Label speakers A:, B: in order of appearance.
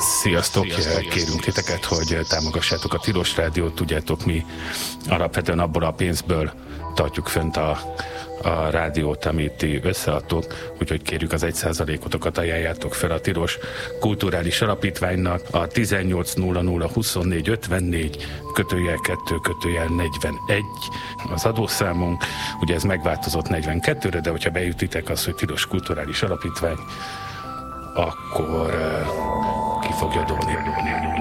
A: Sziasztok! Kérünk titeket, hogy támogassátok a Tilos Rádiót. Tudjátok, mi alapvetően abból a pénzből tartjuk fönt a rádiót, amit ti összeadtok, úgyhogy kérjük az 1%-otokat ajánljátok fel a Tilos Kulturális Alapítványnak a 18-00-24-54-2-41 az adószámunk. Ugye ez megváltozott 42-re, de hogyha beütitek azt, hogy Tilos Kulturális Alapítvány, akkor ki fogja dobni.